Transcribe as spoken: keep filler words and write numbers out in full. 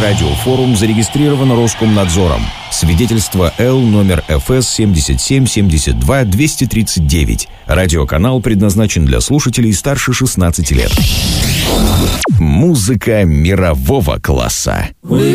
радиофорум зарегистрирован Роскомнадзором. Свидетельство Л номер эф эс семьдесят семь семьдесят два двести тридцать девять. Радиоканал предназначен для слушателей старше шестнадцати лет. Музыка мирового класса.